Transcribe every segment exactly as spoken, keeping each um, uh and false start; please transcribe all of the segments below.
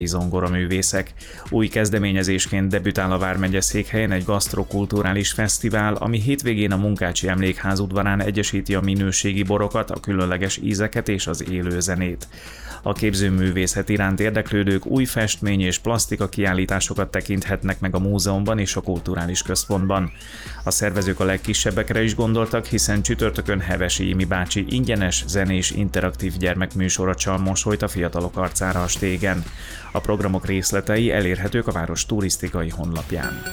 zongoraművészek. Új kezdeményezésként debütál a vármegye székhelyen egy gasztrokulturális fesztivál, ami hétvégén a Munkácsi Emlékház udvarán egyesíti a minőségi borokat, a különleges ízeket és az élő zenét. A képzőművészet iránt érdeklődők új festmény és plasztika kiállításokat tekinthetnek meg a múzeumban és a kulturális központban. A szervezők a legkisebbekre is gondoltak, hiszen csütörtökön Hevesi Imi bácsi ingyenes, zenés, interaktív gyermekműsora csal mosolyt a fiatalok arcára a stégen. A programok részletei elérhetők a város turisztikai honlapján.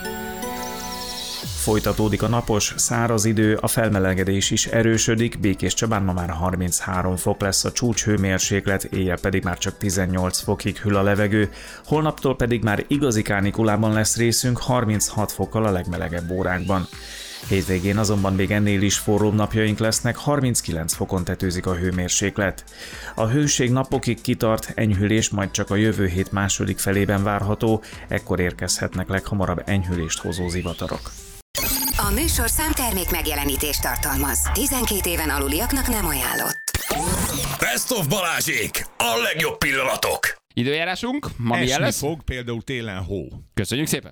Folytatódik a napos, száraz idő, a felmelegedés is erősödik, Békéscsabán ma már harminchárom fok lesz a csúcshőmérséklet, éjjel pedig már csak tizennyolc fokig hűl a levegő, holnaptól pedig már igazi kánikulában lesz részünk harminchat fokkal a legmelegebb órákban. Hétvégén azonban még ennél is forróbb napjaink lesznek, harminckilenc fokon tetőzik a hőmérséklet. A hőség napokig kitart, enyhülés majd csak a jövő hét második felében várható, ekkor érkezhetnek leghamarabb enyhülést hozó zivatarok. A műsorszám termék megjelenítést tartalmaz. tizenkét éven aluliaknak nem ajánlott. Best of Balázsék! A legjobb pillanatok! Időjárásunk, ma milyen lesz? fog, például télen hó. Köszönjük szépen!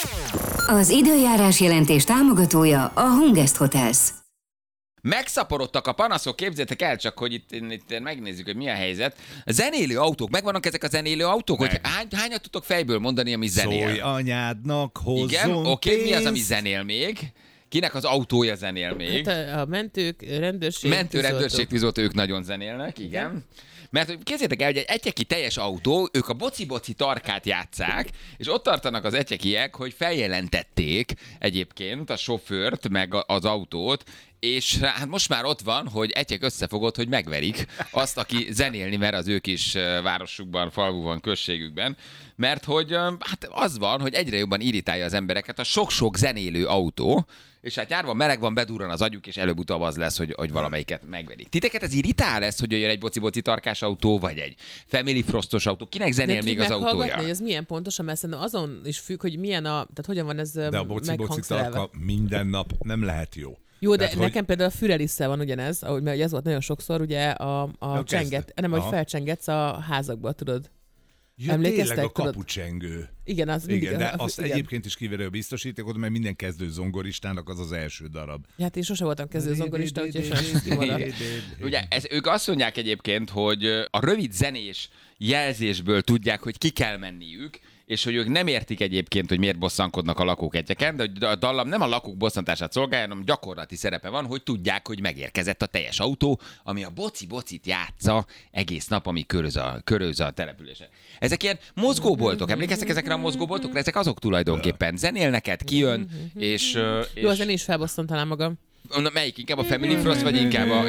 Az időjárás jelentés támogatója a Hungest Hotels. Megszaporodtak a panaszok, képzeljétek el csak, hogy itt, itt megnézzük, hogy mi a helyzet. A zenélő autók, megvannak ezek a zenélő autók? Hogy hány, hányat tudtok fejből mondani, ami zenél? Szólj anyádnak, hozzon Igen, oké, okay, mi az, ami pénzt? zenél még? Kinek az autója zenél még? Hát a, a mentők, rendőrség, Mentő, rendőrség, tűzoltó, ők nagyon zenélnek, igen. igen. Mert képzeljétek el, hogy egy egyeki teljes autó, ők a boci-boci tarkát játsszák, és ott tartanak az egyekiek, hogy feljelentették egyébként a sofőrt, meg az autót, és hát most már ott van, hogy egyek összefogott, hogy megverik azt, aki zenélni mer az ő kis városukban, falvúban, községükben, mert hogy hát az van, hogy egyre jobban irritálja az embereket a sok-sok zenélő autó, és hát nyárban meleg van, bedurran az agyuk, és előbb-utóbb az lesz, hogy, hogy valamelyiket megverik. Titeket ez irritál lesz, hogy jön egy boci-boci tarkás autó, vagy egy Family Frostos autó? Kinek zenél még az autója? Hogy ez milyen pontosan, mert szerintem azon is függ, hogy milyen a, tehát hogyan van ez De a boci-boci tarka minden nap nem lehet jó. Jó, de Tehát, nekem hogy... például a Fürelisszel van ugyanez, ahogy, mert ez volt nagyon sokszor, ugye a, a ja, csenget, nem, hogy felcsengetsz a házakba, tudod. Ja, tényleg a kapucsengő. Igen, az mindig. Igen, de a, azt igen. Egyébként is kiverő biztosítékot, mert minden kezdő zongoristának az az első darab. Hát én sose voltam kezdő zongorista, úgyhogy sajnos kimaradt. Ugye ez, ők azt mondják egyébként, hogy a rövid zenés jelzésből tudják, hogy ki kell menniük, és hogy ők nem értik egyébként, hogy miért bosszankodnak a lakók egyeken, de a dallam nem a lakók bosszantását szolgálja, hanem gyakorlati szerepe van, hogy tudják, hogy megérkezett a teljes autó, ami a boci-bocit játsza egész nap, ami köröz a, köröz a települése. Ezek ilyen mozgóboltok, emlékeztek ezekre a mozgóboltokra? Ezek azok tulajdonképpen. Zenél neked, kijön, és... és... Jó, az én is felbosszom talán magam. Na, melyik? Inkább a Family Frost, vagy inkább a...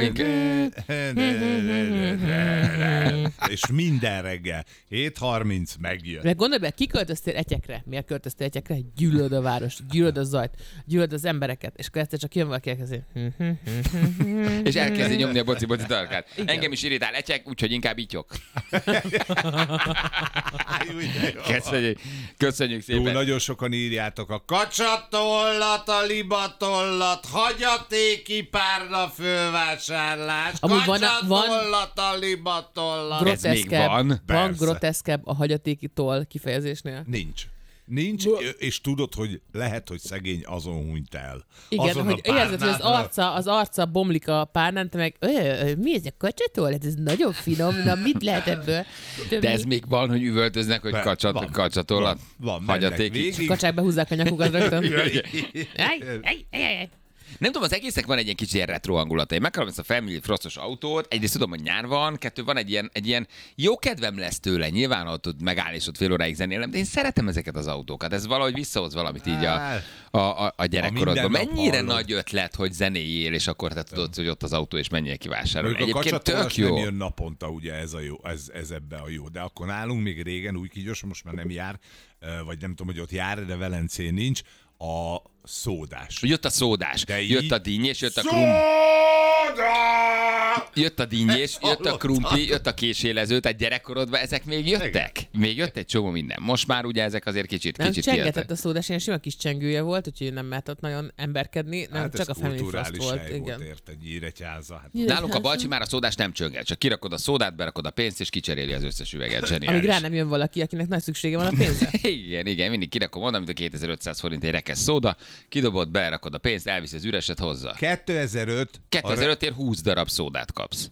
És minden reggel. hét harminc megjön. Meg gondolj be, ki költöztél Etyekre? Miért költöztél Etyekre? Gyűlöd a város, gyűlöd a zajt, gyűlöd az embereket, és akkor egyszer csak jön valaki elkezdi. És elkezdi nyomni a boci-boci tarkát. Igen. Engem is irritál Etyek, úgyhogy inkább ítyok. Köszönjük, köszönjük szépen. Jó, nagyon sokan írjátok a kacsatollat, a libatollat, hagyatéki párna fölvásárlás, kacsatollat, a libatollat. Ez még van? Van groteszkebb a hagyatéki toll kifejezésnél? Nincs. Nincs, és tudod, hogy lehet, hogy szegény azon hunyt el. Igen, azon hogy érzed, hogy az arca, az arca bomlik a párnán, te meg, mi ez a kacsatól? Hát ez nagyon finom, na mit lehet ebből? Többi... De ez még van, hogy üvöltöznek, hogy kacsat, van, kacsatollat, van, hagyatéki. Kacsák behúzzák a nyakukat rögtön. Nem tudom, az egésznek van egy ilyen kicsi ilyen retro hangulata. Én megkapom ezt a Family Frostos autót, egyrészt tudom, hogy nyár van, kettő van egy ilyen, egy ilyen jó kedvem lesz tőle, nyilván ott tud megállni, és ott fél óráig zenélem, de én szeretem ezeket az autókat. Ez valahogy visszahoz valamit így a, a, a, a gyerekkorodban. Mennyire hallod. Nagy ötlet, hogy zenéljél, és akkor te tudod, hogy ott az autó, és menjél kivásárolni. Egyébként tök jó. Nem jön naponta, ugye ez, a jó, ez, ez ebbe a jó. De akkor nálunk még régen, új kígyos, most már nem jár, vagy nem tudom, hogy ott jár, de Velencén nincs. a szódás. Jött a szódás, De jött így- a dinnyés, jött a krumpli. Jött a dinnyés, jött a krumpli, jött a késélező, tehát gyerekkorodban ezek még jöttek? Még jött egy csomó minden. Most már ugye ezek azért kicsit, Nem kicsit csengetett kijöttek. a szódás, ilyen sima kis csengője volt, úgyhogy nem mehetett nagyon emberkedni, nem Hát csak ez a Family Frost kulturális volt. hely volt, Igen. érted, Nyíregyháza. Hát Nálunk a Balcsi már a szódás nem csönget, csak kirakod a szódát, berakod a pénzt, és kicseréli az összes üveget. Zseniális. Amíg rá nem jön valaki, akinek nagy szüksége van a pénzre. Igen, igen, mindig kirakom oda, mint a kétezer-ötszáz forint egy rekesz szóda, kidobod, berakod a pénzt, elvisz az üreset hozzá. kétezer-öt kétezer-ötért húsz darab szódát kapsz.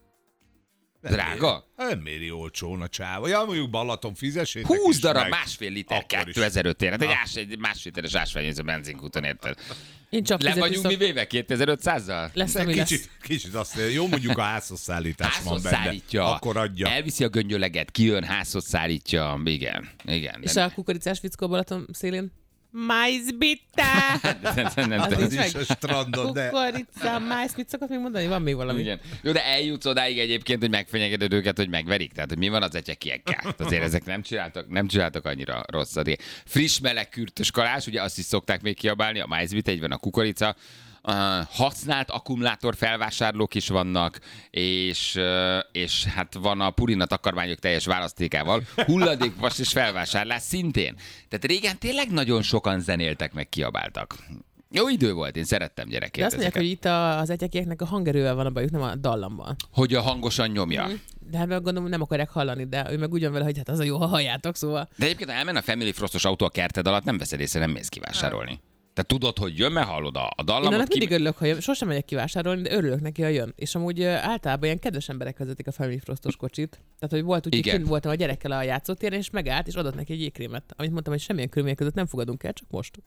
Drága? Nem méri olcsón a csáva. Ja, mondjuk Balaton fizessétek húsz is darab, meg. másfél liter Akkor is. kétezer-ötért. Hát egy, ás, egy másfél literes ásványvíz a benzinkúton, érted? Én csak Le fizetni vagyunk mi szok... véve kétezer-ötszázzal? Lesz, De ami lesz. kicsit, kicsit azt mondja, jó mondjuk a házhoz szállítás van Házhoz benne. szállítja. Akkor adja. Elviszi a göngyöleget, kijön, házhoz szállítja. Igen, igen. És de a kukoricás fickó Balaton szélén? Májzbitta! nem, nem, nem, Az nem, nincs is meg? a strandon, de... Kukorica, májz, mit szokott még mondani? Van még valami. Igen. Jó, de eljutsz odáig egyébként, hogy megfenyegeted őket, hogy megverik. Tehát, hogy mi van az etyekiekkel? Azért ezek nem csináltak, nem csináltak annyira rosszat. Igen. Friss, meleg, kürtös kalás, ugye azt is szokták még kiabálni, a májzbit, egyben a kukorica. Uh, használt akkumulátor felvásárlók is vannak, és, uh, és hát van a Purina takarmányok teljes választékával, hulladékvas és felvásárlás szintén. Tehát régen tényleg nagyon sokan zenéltek, meg kiabáltak. Jó idő volt, én szerettem gyerekként De azt mondják, ezeket. hogy itt a, az egyekieknek a hangerővel van a bajuk, nem a dallamban. Hogy a hangosan nyomja. De hát meg gondolom, nem akarják hallani, de ő meg ugyan vele, hogy hát az a jó, ha halljátok, szóval. De egyébként, ha elmen a Family Frostos autó a kerted alatt, nem veszed észre, nem mész kivásárolni. Te tudod, hogy jön, mert hallod a, a Én dallamot. annak ki... mindig örülök, ha jön. Sosem megyek kivásárolni, de örülök neki, ha jön. És amúgy ö, általában ilyen kedves emberek vezetik a Family Frostos kocsit. Tehát, hogy volt úgy, hogy Igen. kint voltam a gyerekkel a játszótéren, és megállt, és adott neki egy jégkrémet. Amit mondtam, hogy semmilyen körülmények között nem fogadunk el, csak most.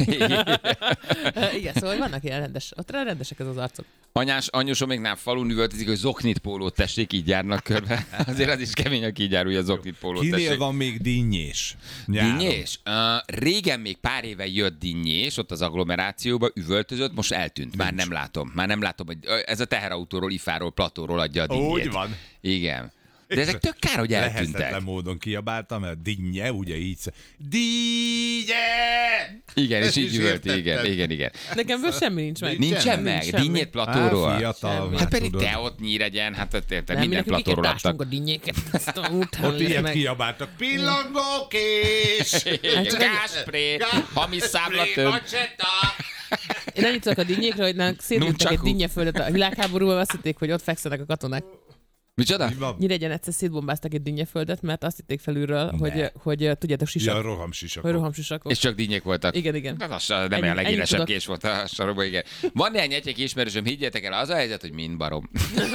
Igen, szóval hogy vannak ilyen rendes, ott rendesek ez az arcok. Anyás, anyósom még nem falun üvöltözik, hogy zoknit pólót tessék, így járnak körbe. Azért az is kemény, aki így jár, hogy a zoknit pólót Kinél tessék. van még dinnyés? Nyáron. Dinnyés? Uh, régen még pár éve jött dinnyés, ott az agglomerációba üvöltözött, most eltűnt. Már nem látom. Már nem látom, hogy ö, ez a teherautóról, ifáról, platóról adja a dinnyét. Úgy van. Igen. De ezek tök kár, hogy eltűntek. Lehetetlen módon kiabáltam, mert dinnye, ugye így sz- Dinnye! Igen, és Ezt így is üvölti, igen, értettem. igen, igen. Nekem ből semmi nincs meg. Nincs Nincsen semmi, meg, semmi. dinnyét platóról. Á, fiatal, Semmi. már Hát pedig tudod. te ott Nyíregyen, hát ott érted, Nem, minden mi nekünk platóról így ástunk a adtak. dinnyéket. Azt a utána Ott ilyet meg. kiabáltak. Pillangókés! Gáspré, hamis számlatőm. Én annyit tudok a dinnyékre, hogy nálunk szétlőttek egy Nunchaku. dinnyeföldet a világháborúban, azt hitték, hogy ott fekszenek a katonák. Micsoda? Mi van? Nyíregyen egyszer szétbombáztak egy dinnyeföldet, mert azt hitték felülről, hogy, hogy tudjátok, sisak. Ja, rohamsisakok. Hogy rohamsisakok. És csak dinnyék voltak. Igen, igen. Hát az nem Ennyi- olyan ennyit legélesebb tudok. kés volt a sorokban, igen. Van néhány egyek ismerősöm, higgyétek el, az a helyzet, hogy mind barom.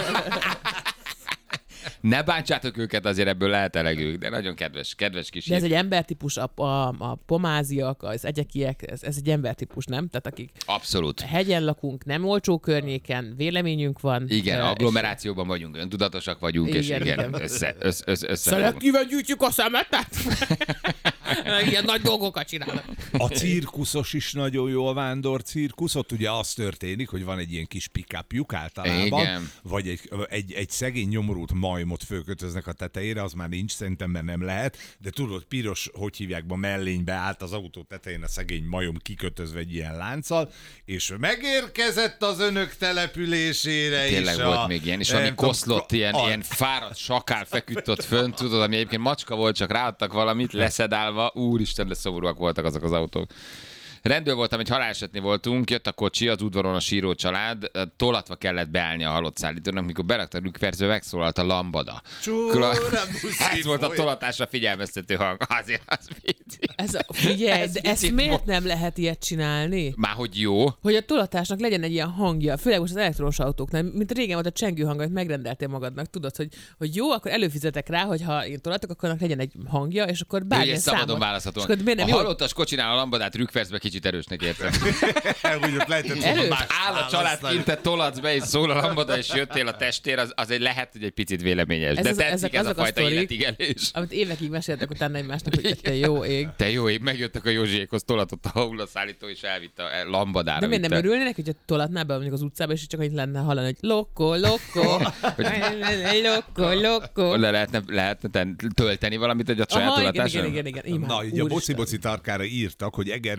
Ne bántsátok őket, azért ebből lehet elegük, de nagyon kedves, kedves kis De ez hír. egy embertípus, a, a, a pomáziak, az egyekiek, ez, ez egy embertípus, nem? Tehát akik Abszolút. hegyen lakunk, nem olcsó környéken, véleményünk van. Igen, ö, agglomerációban vagyunk, öntudatosak vagyunk, és Igen, igen, igen. össze, össze, össze, és össze szelektíven gyűjtjük a szemetet? Ilyen nagy dolgokat csinálnak. A cirkuszos is nagyon jó, a vándor cirkusz. Ott ugye az történik, hogy van egy ilyen kis pick-upjuk általában, Igen. vagy egy, egy, egy szegény nyomorult majmot fölkötöznek a tetejére, az már nincs, szerintem, mert nem lehet, de tudod, piros, hogy hívják, ma mellénybe állt az autó tetején a szegény majom kikötözve egy ilyen lánccal, és megérkezett az önök településére Tényleg is volt a, még ilyen, és nem ami tudom, koszlott, ilyen, a- ilyen fáradt sakál feküdt ott fönt, tudod, ami egyébként macska volt, csak ráadtak valamit, leszedálva, úristen, de szomorúak voltak azok az autók. Rendőr voltam, egy halálesetnél voltunk, jött a kocsi, az udvaron a síró család, tolatva kellett beállni a halott szállítónak, mikor berakta a rükverző, megszólalt a lambada. Csúra, buszi Ez volt a foly. tolatásra figyelmeztető hang. Azért az vicc. Ez a, figyelj, Ez de ezt vicc. miért nem lehet ilyet csinálni? Már hogy jó. Hogy a tolatásnak legyen egy ilyen hangja, főleg most az elektromos autóknál, mint régen volt a csengő hang, amit megrendeltél magadnak, tudod, hogy, hogy jó, akkor előfizetek rá, hogy ha én tolatok, akkor annak legyen egy hangja, és akkor Ugye bármilyen szabadon számot. választhatóan. És akkor miért A nem jó? halottas kocsinál a lambadát rükverzbe kicsit erősnek értem. Úgy ott lehetett volna Elő- más Áll a család választani. kint, te tolatsz be, és szól a lambada, és jöttél a testér, az, az egy lehet, hogy egy picit véleményes. Ez De az- tetszik ezek ez a azok a fajta sztorik. életigelés. Amit évekig meséltek utána egymásnak, hogy te jó ég. Te jó, én megjöttek a Józsiékhoz, tolatott a hullaszállító, és elvitte a lambadára. De miért nem vitte. örülnének, hogyha tolatnál be mondjuk az utcába, és így csak annyit lenne hallani, hogy lokko, lokko, lokko, lokko. Le lehetne, lehetne ten- tölteni valamit egy a saját Aha, igen, tolatáson? igen, igen, igen. Imádom, Na, így a úristen. boci-boci tarkára írtak, hogy Egerben van egy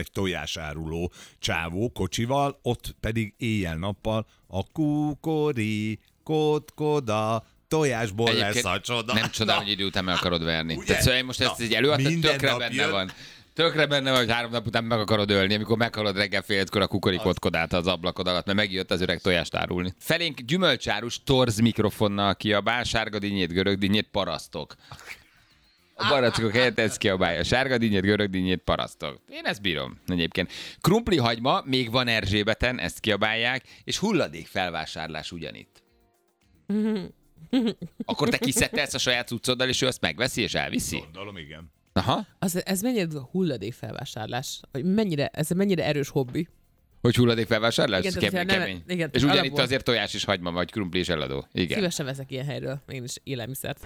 egy tojásáruló csávó kocsival, ott pedig éjjel-nappal a kukori, kotkoda, tojásból lesz a csoda. Nem csoda, Na. hogy idő után meg akarod verni. Ugye? Tehát szóval most ezt Na, egy előadtad, minden tökre nap benne jön. van. Tökre benne van, hogy három nap után meg akarod ölni, amikor meghalod reggel fél ötkor a kukorikotkodát az ablakod alatt, mert megjött az öreg tojást árulni. Felénk gyümölcsárus torz mikrofonnal kiabál, sárga dinnyét, görög dinnyét, parasztok. A barackok helyett ezt kiabálja. Sárga dinnyét, görög dinnyét, parasztok. Én ezt bírom egyébként. Krumpli hagyma, még van Erzsébeten, ezt kiabálják, és hulladék felvásárlás ugyanitt. Akkor te kiszedtelsz a saját cuccoddal, és ő azt megveszi és elviszi? Gondolom, igen. Aha. Az, ez mennyire hulladékfelvásárlás? Hogy mennyire, ez mennyire erős hobbi? Hogy hulladék felvásárlás? Igen, Igen, tehát, kemény, hogyha nem- kemény. igen, És tehát ugyanitt alapból- azért tojás és hagyma, vagy krumpli és eladó. Igen. Szívesen veszek ilyen helyről, én is élelmiszert.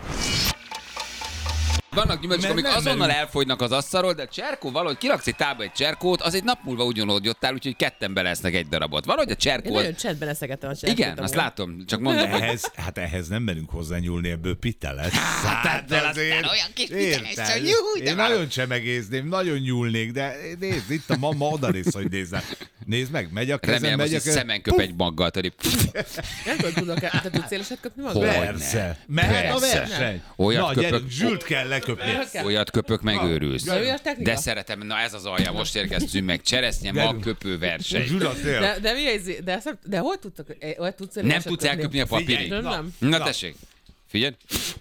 Vannak gyümölcsök, Mert amik nem azonnal merünk. elfogynak az asztalról, de a cserkó valahogy kiraksz egy tába egy cserkót, az egy nap múlva ugyanott jöttál, úgyhogy ketten belesznek egy darabot. Valahogy a Én cserkó... nagyon csendben eszegettem a cserkót. Igen, azt látom, csak mondom, hogy Ehhez, hát ehhez nem merünk hozzányúlni, ebből pite lesz. Hát de aztán olyan kis pite lesz, hogy jó, de Én már- nagyon csemegézném, nagyon nyúlnék, de nézd, itt a mama odanéz, hogy nézzel. Nézd meg, megy a kezem, remélem, megy hogy a kezem. szemen köp egy maggal, tudod. Nem tudom, tudok, te tudsz éleset köpni magad? Hogy? Persze. Mehet a Persze. verseny. Olyat Na, köpök- gyerünk, Zsült kell leköpni. Olyat köpök, megőrülsz. Jó, jó a technika? De szeretem, na ez az alja, most érkeztünk meg. Cseresznye, Gyerünk. mag, köpő verseny. Zsült a tél. De, de mi ez? De, ezt nem- de hol tudtok? eh, Hol tudsz Nem éleset tudsz köpni? elköpni a papírig. Nem, nem. Na tessék, figyelj.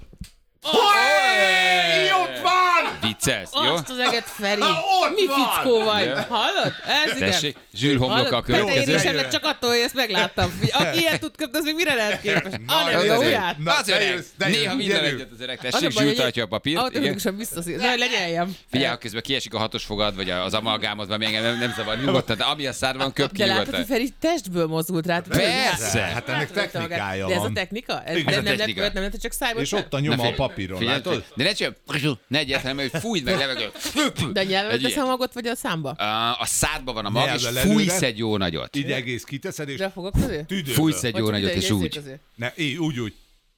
Hey, ott van! Viccelsz, jó? Azt az eget, Feri! Ott Mi van! fickó vagy? Ja. Hallod? Ez igen. Tessék, Zsül homloka a Hallod? következő. Tetérésemnek csak attól, hogy ezt megláttam. Aki ilyet tud köpni, az még mire lehet képes? Ah, nem, jó, azért. ujját. Na, Az öreg. jössz, te Néha jössz, minden gyerünk. egyet az öreg. Az a Tessék, baj, Zsül hogy tartja a papírt. Igen. Automatikusan visszaszír. Na, lenyeljem. Figyelj, ha közben kiesik a hatos fogad, vagy az amalgámod, vagy engem nem, nem zavar nyugodtan, de ami a szádban köp ki De látod, nyugodtan. hogy Feri testből mozgult rá. Persze. Hát ennek technikája De ez a van. technika? Ez Igen, nem, ez a nem, technika. nem, nem, nem, csak szájból És sem? ott a nyoma a papíron, Figyelj, látod? de ne csak, ne egyáltalán, hogy fújd meg levegő. De nyelven Egy teszem ilyen. a magot, vagy a számba? A szádban van a mag, és Nyelvvel fújsz előre. egy jó nagyot. Így egész kiteszed, és De a fogak közé? tüdőből. Fújsz egy jó Vagy nagyot, ide, és egy úgy. izé közé? Ne, így, úgy, úgy.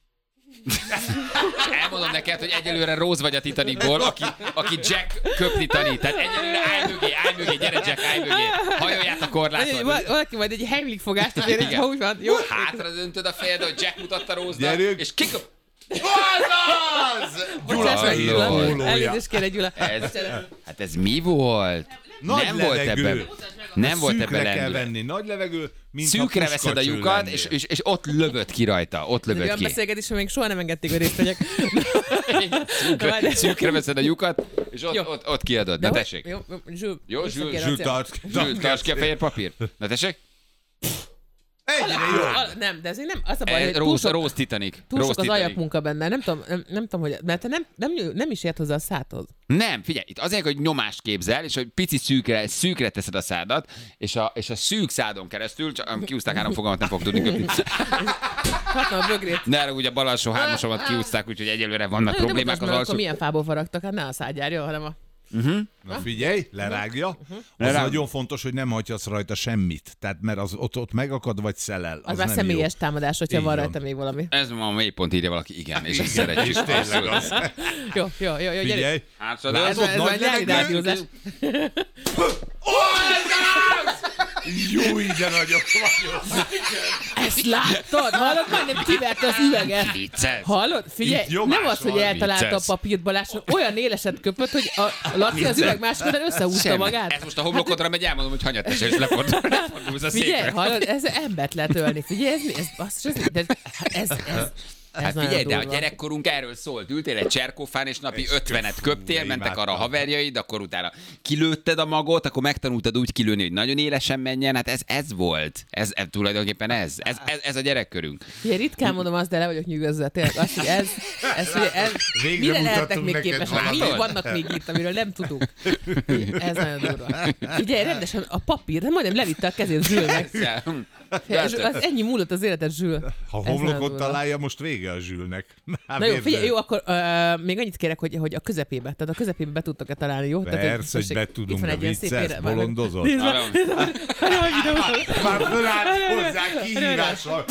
Elmondom neked, hogy egyelőre Rose vagy a Titanicból, aki, aki Jack köpni tanít. Tehát egyelőre állj mögé, állj mögé, gyere Jack, állj mögé. Hajolját a Vagy egy- korláton. val- Valaki majd egy Heimlich fogást, azért Igen. ha úgy van. Jó? Hátra döntöd a fejed, hogy Jack mutatta Rose-nak, Gyerünk. és kiköp. Bocsáss meg, Hallod. Gyula. Pólója. Elnézést kérek, Gyula. Ez, hát ez mi volt? Nagy nem volt levegő. ebben. Nem volt Szűkre ebben kell lendület. venni, nagy levegő, mint Szűkre ha veszed a puskacső lyukat, lennél. és, és, és ott lövöd ki rajta. Ott Ez egy lövöd olyan ki. beszélgetés, hogy még soha nem engedték, hogy részt vegyek. Szűkre, szűkre veszed a lyukat, és ott, Jó. ott, ott kiadod. De Na hogy- tessék. Jó, Zsül, Jó, Zsül, visszakér a Zsül, cél. tart, Zsül, tartsd ki a fehér papírt. Na tessék. Egyre jobb. Al- Nem, de ezért nem, az a baj, hogy túl Rose, sok, Rose Titanic. túl Rose sok az Titanic. ajakmunka benne. Nem tudom, nem, nem tudom, hogy... Mert te nem, nem, nem is ért hozzá a szádhoz. Nem, figyelj, itt azért, hogy nyomást képzel, és hogy pici szűkre, szűkre teszed a szádat, és a, és a szűk szádon keresztül, csak kiúzták három fogalmat, nem fog tudni köpni. Hatna a bögrét. De erre ugye a bal alsó hármasomat kiúzták, úgyhogy egyelőre vannak Nem problémák mutasd az meg, alsó. akkor milyen fából faragtak, hát ne a szádjárja, hanem a... Na figyelj, lerágja. Az Lerág. nagyon fontos, hogy nem hagyhatsz rajta semmit. Tehát mert az ott, ott megakad, vagy szelel. Az, Az, már nem személyes jó. támadás, hogyha Így van van. rajta még valami. Ez ma a mélypont, írja valaki, igen, és ezt szeretjük. És tényleg az. Jó, jó, jó, jó, gyerünk. Figyelj. Hátra Ez, dőlsz. ez nagy már nyári levegő. rádiózás. Jó, ide nagyok vagyok. Ezt láttad? Hallod? Majdnem kiverte az üveget. Vicces. Hallod? Figyelj, Itt nyomás nem az, hogy van, eltalálta a vicces. papírt Balázs, olyan éleset köpött, hogy a Laci az üveg másik oldalán összehúzta Semmi. magát. Ez most a homlokodra megy, elmondom, hogy hanyat tesel, és lefordul, lefordulsz a Figyelj, székre. hallod, ez embert lehet ölni. Figyelj, ez mi? Ez, basszus, ez, de, ez, ez, ez Hát nagyon figyelj, de a durva. gyerekkorunk erről szólt. Ültél egy cserkófán, és napi ötvenet köptél, de mentek arra a imádtam. haverjaid, akkor utána kilőtted a magot, akkor megtanultad úgy kilőni, hogy nagyon élesen menjen. Hát ez, ez volt. Ez, ez tulajdonképpen ez. Ez, ez. ez a gyerekkörünk. Figyelj, ritkán mondom azt, de le vagyok nyűgözve. Tényleg azt, hogy ez, ez, ez, ez Végre mire lehetnek mutattunk még neked képesek? Mi valamit. vannak még itt, amiről nem tudunk? Ez nagyon durva. Figyelj, rendesen a papír, de majdnem levitte a kezét Zsülnek. Figyelj, Zsül, az ennyi múlott az életed, Zsül. Ha Ez nagyon homlokot durva. találja, most vége a Zsülnek. Már Na jó, vérző. figyelj, jó, akkor uh, még annyit kérek, hogy, hogy a közepébe, tehát a közepébe be tudtok-e találni, jó? Tehát, Persze, hogy tessék, be itt tudunk, van de egy ilyen szép viccelsz, ére- már- bolondozol. Nézd meg, nézd meg, nagyon videó. Már fölállt hozzá kihívással.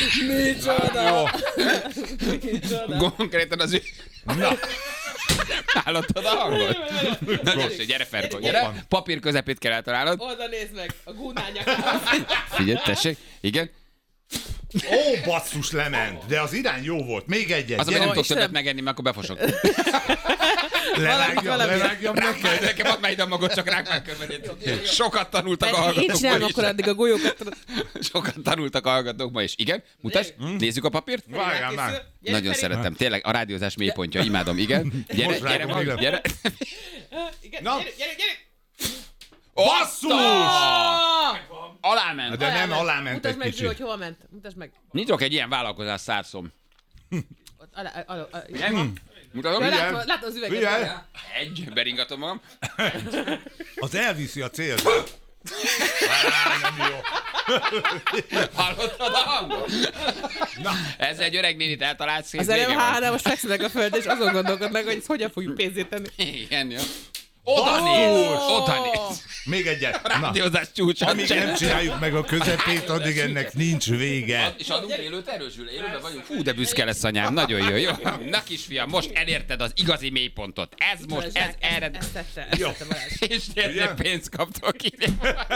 Micsoda! Konkrétan az ő... Na, Hallottad a hangot? Na, tessék, gyere Ferko, gyere. Papír közepét kell eltalálnod. Oda nézd meg, a gúnányakához. Figyelj, tessék, igen. Ó, basszus, lement, de az irány jó volt. Még egyet. Az, ami nem tudok Istenem. többet megenni, mert akkor befosok. Levágjam, valami. levágjam neked. Nekem add már ide a magot, csak rák már körbenéd. Sokat tanultak a Én hallgatók csinálom ma akkor is. addig a golyókat. tudod. Sokat tanultak a hallgatók ma is. Igen, mutasd, nézzük a papírt. Vágjál már. Gyere, Nagyon Feri. szeretem, tényleg a rádiózás mélypontja, imádom, igen. Gyere, Most gyere, rágom, gyere, igen. gyere. Igen, Na. gyere, gyere, gyere. Basszus! Aláment. De nem, aláment Mutasd egy meg, Zső, kicsit. hogy hova ment. Mutasd meg. Nyitok egy ilyen vállalkozás szárszom. Ott, alá, alá, alá. Nem? Mutatom? Ja, Figyelj. látom, látom az üveget. Figyelj. Egy, beringatom magam. Az elviszi a célba. Á, nem jó. Hallottad a hangot? Na. Ezzel egy öreg nénit eltalálsz, Az elem há, most fekszenek a földre, és azon gondolkodnak, hogy ezt hogyan fogjuk pénzét tenni. Igen, jó. Oda néz! Oda néz! Még egyet. A Na, rádiózás csúcsa. amíg nem csináljuk meg a közepét, addig ennek nincs vége. És adunk élőt, erősül, élőben vagyunk. Fú, de büszke lesz anyám, nagyon jó, jó. Na kisfiam, most elérted az igazi mélypontot. Ez most, ez erre... Ezt tette, ezt Jó. tette Balázs. És tényleg pénzt kaptok ide.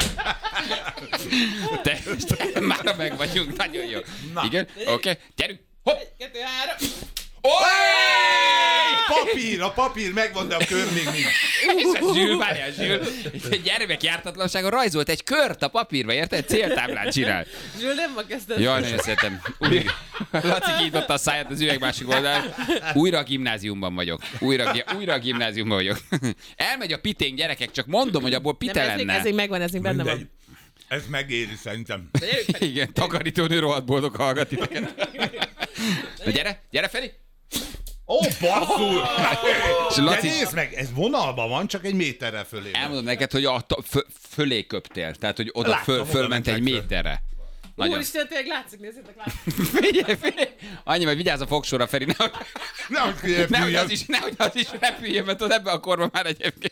Te, te, már meg vagyunk, nagyon jó. Igen, oké, okay. Gyerünk. Hopp! Kettő, három. Papír, a papír megvan, de a kör még nincs. Zsül, várjál, Zsül. Egy gyermek jártatlansága rajzolt egy kört a papírba, érted? Céltáblát csinál. Zsül, nem ma kezdted. Jaj, nagyon szeretem. Új, Laci kinyitotta a száját az üveg másik oldalán. Újra a gimnáziumban vagyok. Újra, újra a gimnáziumban vagyok. Elmegy a piténk, gyerekek, csak mondom, hogy abból pite Nem, ez még, lenne. ez még megvan, ez még benne Mindegy. van. Ez megéri szerintem. Igen, takarítónő rohadt boldog hallgat titeket. Na gyere, gyere Feri! Ó, basszus! És De Laci, nézd meg, ez vonalban van, csak egy méterrel fölé. elmondom neked, hogy a ta- fö- fölé köptél. Tehát, hogy oda Látom, föl, oda fölment egy mentek föl. méterre. Nagyon. Úristen, tényleg látszik, nézzétek, látszik. Figyelj, figyelj! Annyi, hogy vigyázz a fogsorra, Feri, nehogy, Nem, nehogy, az is, nehogy az is repüljön, mert tudod, ebben a korban már egyébként.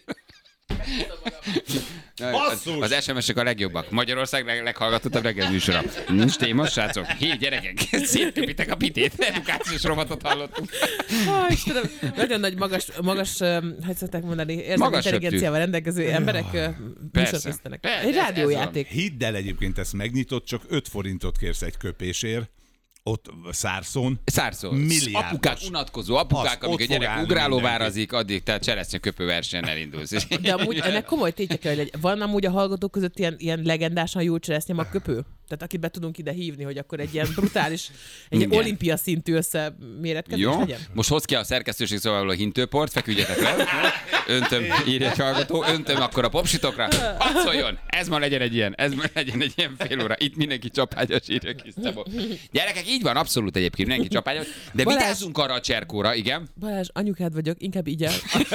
Basszus! Az es em es-ek a legjobbak. Magyarország leg- leghallgatottabb reggel műsora. Nincs téma, srácok? Hé, gyerekek, szétköpitek a pitét. Edukációs rovatot hallottunk. Ah, Istenem, nagyon nagy, magas, magas, öm, hogy szokták mondani, érzelmi Magas intelligenciával rendelkező emberek ö, műsort készítenek. Persze, Egy ez- rádiójáték. Hidd el, egyébként ezt megnyitott, csak öt forintot kérsz egy köpésért. Ott Szárszón. Szárszó. Milliárdos. Apukák unatkozó, apukák, Az, amíg a ott fog gyerek állni ugrálóvárazik, addig tehát cseresznyeköpő versenyen elindulsz. De amúgy ennek komoly tétje kell, hogy legyen. Van amúgy a hallgatók között ilyen, ilyen legendásan jó cseresznyem a köpő? Tehát akit be tudunk ide hívni, hogy akkor egy ilyen brutális, egy Igen. olimpia szintű összeméretkezés Jó, legyen? most hoz ki a szerkesztőség szobából a hintőport, feküdjetek le. Öntöm, írja egy hallgató, öntöm akkor a popsitokra. Hadd szóljon, ez ma legyen egy ilyen, ez ma legyen egy ilyen fél óra. Itt mindenki csapágyas, írja kis Szabó. Gyerekek, így van, abszolút egyébként, mindenki csapágyas. De Balázs. vigyázzunk arra a cserkóra, igen. Balázs, anyukád vagyok, inkább így el.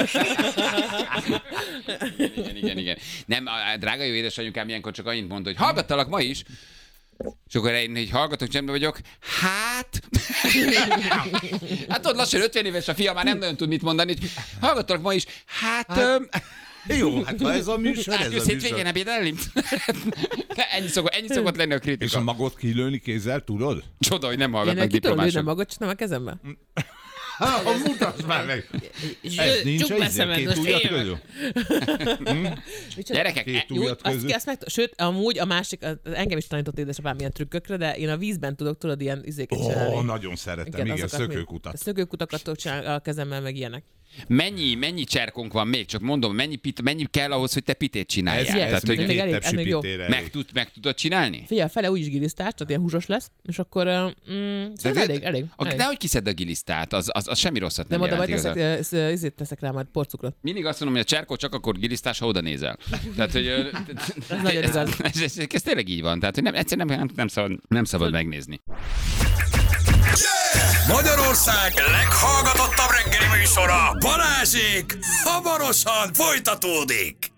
Igen, igen, igen. Nem, a drága jó édesanyukám ilyenkor csak annyit mond, hogy hallgattalak ma is, és akkor én egy hallgatok, csendben vagyok, hát... hát ott lassan ötven éves a fia, már nem nagyon tud mit mondani, hogy hallgattalak ma is, hát... öm, Jó, hát ha ez a műsor, hát ez jössz a hétvégén műsor. ebédelni? ennyi, szokott, ennyi szokott lenni a És a kritika. magot kilőni kézzel, tudod? Csoda, hogy nem Én hallgatnak ki tudom lőni a diplomások. magot, csinálom a kezembe. Ha, mutasd már meg! Ez nincs Csukd be egy szemed, két most ujjat én- közül? Micsoda? Gyerekek, Két e- Jó, ujjat azt, közül? ki, azt meg, sőt, amúgy a másik, az engem is tanított édesapám ilyen trükkökre, de én a vízben tudok, tudod, ilyen izéket Ó, csinálni. nagyon szeretem, igen, azokat még- szökőkutat. Szökőkutakat tudok csinálni a kezemmel, meg ilyenek. mennyi, mennyi cserkónk van még? Csak mondom, mennyi, pit, mennyi kell ahhoz, hogy te pitét csináljál? Ez, Igen, ez Tehát, még hogy még két elég- tepsi elég jó. pitére meg, elég. tud, meg tudod csinálni? Figyelj, fele úgyis gilisztás, tehát ilyen húsos lesz, és akkor uh, mm, szerintem elég, elég. A, elég. nehogy kiszedd a gilisztát, az, az, az semmi rosszat nem, Nem oda jelent majd igazán. teszek, uh, izét teszek rá majd porcukrot. Mindig azt mondom, hogy a cserkó csak akkor gilisztás, ha oda nézel. Tehát, hogy ö, Ez nagyon ez, igaz. ez, ez, ez tényleg így van. Tehát, hogy nem, egyszerűen nem, nem, szabad, nem szabad megnézni. Magyarország leghallgatottabb reggeli műsora, Balázsék, hamarosan folytatódik.